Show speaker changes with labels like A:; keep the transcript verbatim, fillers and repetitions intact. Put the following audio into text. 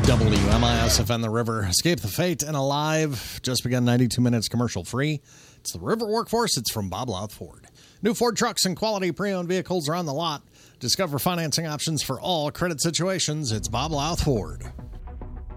A: W M I S F N The River. Escape the fate and alive. Just begun ninety-two minutes commercial free. It's the River Workforce. It's from Bob Louth Ford. New Ford trucks and quality pre-owned vehicles are on the lot. Discover financing options for all credit situations. It's Bob Louth Ford.